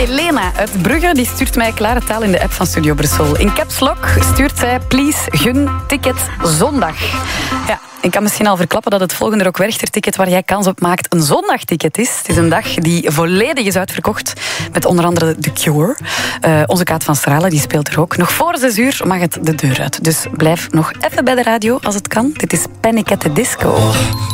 Elena uit Brugge die stuurt mij klare taal in de app van Studio Brussel. In caps lock stuurt zij please gun ticket zondag. Ja, ik kan misschien al verklappen dat het volgende Rock Werchter-ticket waar jij kans op maakt een zondagticket is. Het is een dag die volledig is uitverkocht met onder andere The Cure. Onze Kaat van Stralen die speelt er ook. Nog voor 6 uur mag het de deur uit. Dus blijf nog even bij de radio als het kan. Dit is Panic at the Disco.